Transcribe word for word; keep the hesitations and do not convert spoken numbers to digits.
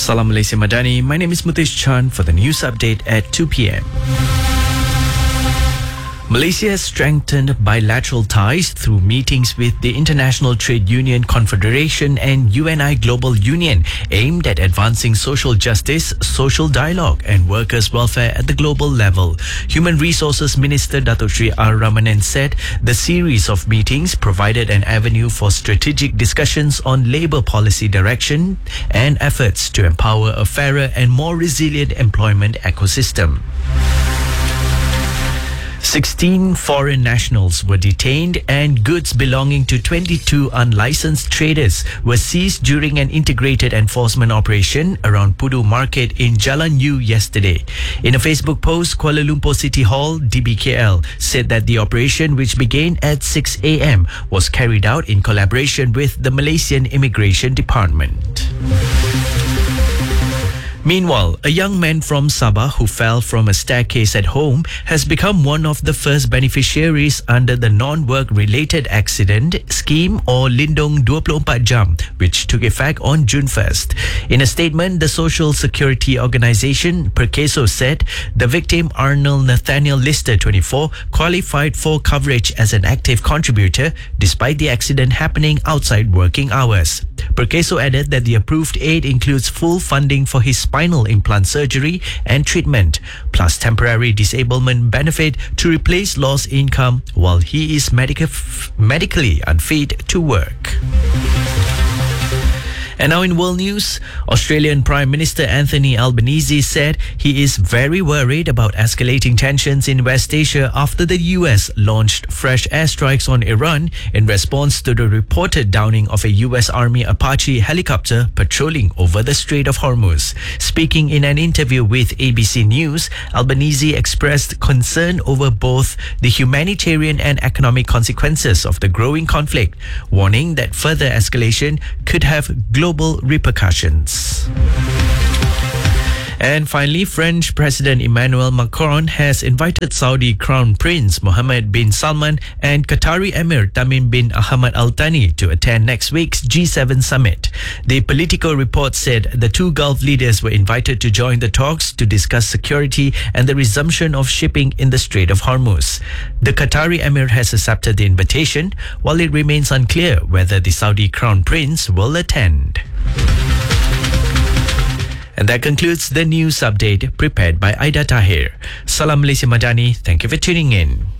Salam Malaysia Madani. My name is Mutesh Chan for the news update at two p.m. Malaysia has strengthened bilateral ties through meetings with the International Trade Union Confederation and U N I Global Union aimed at advancing social justice, social dialogue and workers' welfare at the global level. Human Resources Minister Datuk Sri R. Ramanan said the series of meetings provided an avenue for strategic discussions on labour policy direction and efforts to empower a fairer and more resilient employment ecosystem. sixteen foreign nationals were detained and goods belonging to twenty-two unlicensed traders were seized during an integrated enforcement operation around Pudu Market in Jalan Yu yesterday. In a Facebook post, Kuala Lumpur City Hall, D B K L, said that the operation, which began at six a.m, was carried out in collaboration with the Malaysian Immigration Department. Meanwhile, a young man from Sabah who fell from a staircase at home has become one of the first beneficiaries under the Non-Work Related Accident Scheme or Lindung dua puluh empat jam, which took effect on June first. In a statement, the Social Security Organisation, Perkeso, said the victim Arnold Nathaniel Lister, twenty-four, qualified for coverage as an active contributor despite the accident happening outside working hours. Perkeso added that the approved aid includes full funding for his spinal implant surgery and treatment, plus temporary disablement benefit to replace lost income while he is medica- medically unfit to work. And now in world news, Australian Prime Minister Anthony Albanese said he is very worried about escalating tensions in West Asia after the U S launched fresh airstrikes on Iran in response to the reported downing of a U S Army Apache helicopter patrolling over the Strait of Hormuz. Speaking in an interview with A B C News, Albanese expressed concern over both the humanitarian and economic consequences of the growing conflict, warning that further escalation could have global global repercussions. And finally, French President Emmanuel Macron has invited Saudi Crown Prince Mohammed bin Salman and Qatari Emir Tamim bin Ahmad Al Thani to attend next week's G seven summit. The Politico report said the two Gulf leaders were invited to join the talks to discuss security and the resumption of shipping in the Strait of Hormuz. The Qatari Emir has accepted the invitation, while it remains unclear whether the Saudi Crown Prince will attend. And that concludes the news update prepared by Aida Tahir. Salam Malaysia Madani. Thank you for tuning in.